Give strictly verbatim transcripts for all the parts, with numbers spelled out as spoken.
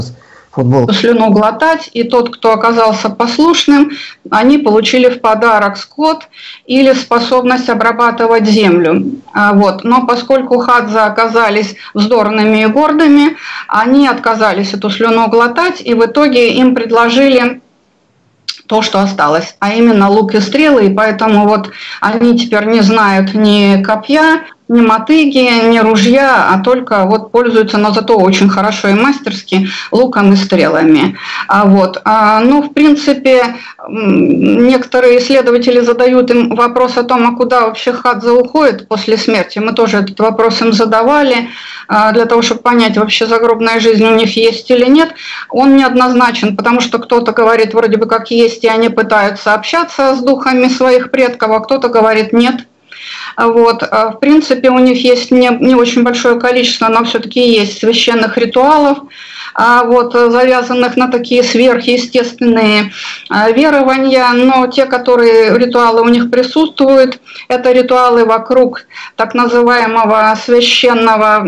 футбол. Слюну глотать, и тот, кто оказался послушным, они получили в подарок скот или способность обрабатывать землю. Вот. Но поскольку хадзы оказались вздорными и гордыми, они отказались эту слюну глотать, и в итоге им предложили то, что осталось, а именно лук и стрелы, и поэтому вот они теперь не знают ни копья, ни мотыги, ни ружья, а только вот пользуются, но зато очень хорошо и мастерски луком и стрелами. А вот, а, ну, в принципе, некоторые исследователи задают им вопрос о том, а куда вообще хадза уходит после смерти. Мы тоже этот вопрос им задавали, а, для того, чтобы понять, вообще загробная жизнь у них есть или нет. Он неоднозначен, потому что кто-то говорит, вроде бы как есть, и они пытаются общаться с духами своих предков, а кто-то говорит нет. Вот. В принципе, у них есть не, не очень большое количество, но все-таки есть священных ритуалов, вот, завязанных на такие сверхъестественные верования, но те, которые ритуалы у них присутствуют, это ритуалы вокруг так называемого священного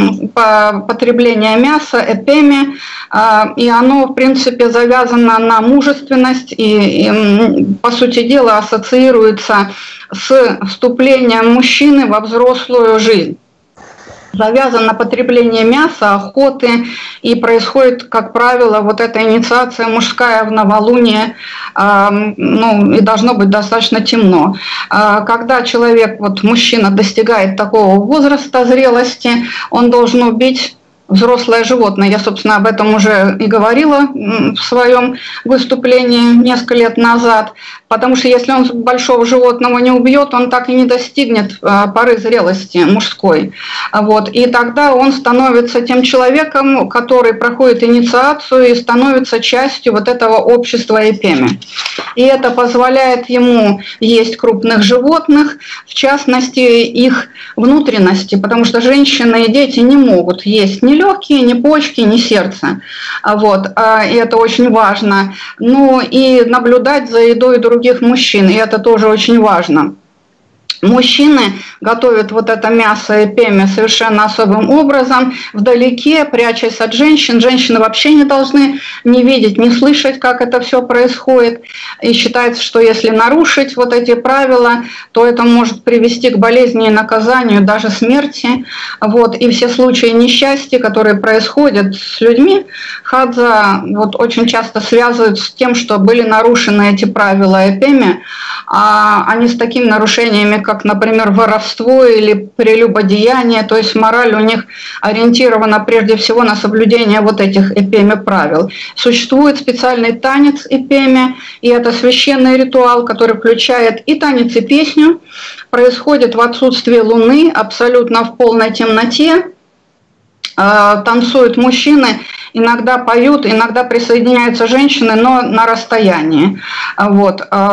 потребления мяса, эпеми, и оно, в принципе, завязано на мужественность и, и по сути дела, ассоциируется с вступлением мужчины во взрослую жизнь. Завязан на потребление мяса, охоты, и происходит, как правило, вот эта инициация мужская в новолуние, э, ну, и должно быть достаточно темно. Э, когда человек, вот мужчина, достигает такого возраста зрелости, он должен убить взрослое животное. Я, собственно, об этом уже и говорила в своем выступлении несколько лет назад, потому что если он большого животного не убьет, он так и не достигнет поры зрелости мужской. Вот. И тогда он становится тем человеком, который проходит инициацию и становится частью вот этого общества эпеми. И это позволяет ему есть крупных животных, в частности, их внутренности, потому что женщины и дети не могут есть ни легкие, ни почки, ни сердце. Вот. И это очень важно. Ну и наблюдать за едой других мужчин, и это тоже очень важно. Мужчины готовят вот это мясо эпеми совершенно особым образом, вдалеке, прячась от женщин. Женщины вообще не должны не видеть, не слышать, как это все происходит. И считается, что если нарушить вот эти правила, то это может привести к болезни и наказанию, даже смерти. Вот. И все случаи несчастья, которые происходят с людьми, хадза вот очень часто связывают с тем, что были нарушены эти правила эпеми, а они с такими нарушениями, как, например, воровство или прелюбодеяние, то есть мораль у них ориентирована прежде всего на соблюдение вот этих эпеми правил. Существует специальный танец эпеми, и это священный ритуал, который включает и танец, и песню. Происходит в отсутствии луны, абсолютно в полной темноте. Танцуют мужчины, иногда поют, иногда присоединяются женщины, но на расстоянии. Вот.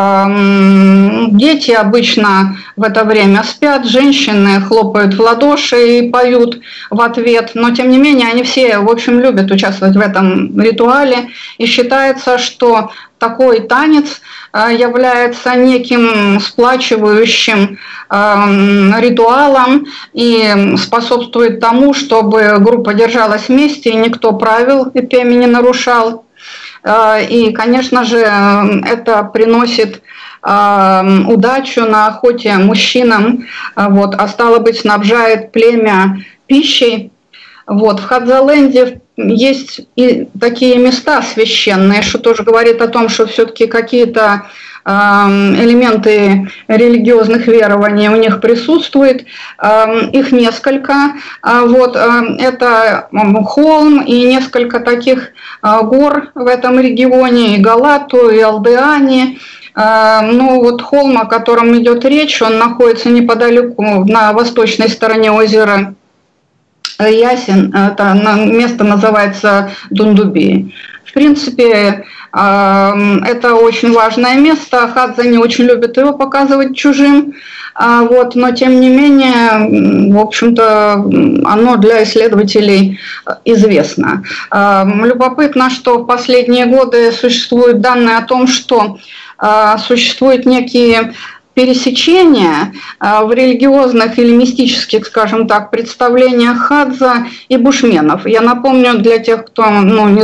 Дети обычно в это время спят, женщины хлопают в ладоши и поют в ответ, но тем не менее они все, в общем, любят участвовать в этом ритуале, и считается, что такой танец является неким сплачивающим ритуалом и способствует тому, чтобы группа держалась вместе, и никто правил эпеми не нарушал. И, конечно же, это приносит удачу на охоте мужчинам, вот, а стало быть, снабжает племя пищей. Вот, в Хадзаленде есть и такие места священные, что тоже говорит о том, что все-таки какие-то э, элементы религиозных верований у них присутствуют. Э, их несколько. Э, вот, э, это холм и несколько таких э, гор в этом регионе, и Галату, и Алдеани. Ну вот холм, о котором идет речь, он находится неподалеку на восточной стороне озера Ясен, это место называется Дундуби. В принципе, это очень важное место, хадза не очень любят его показывать чужим, вот, но тем не менее, в общем-то, оно для исследователей известно. Любопытно, что в последние годы существуют данные о том, что существуют некие пересечения в религиозных или мистических, скажем так, представлениях хадза и бушменов. Я напомню для тех, кто ну, не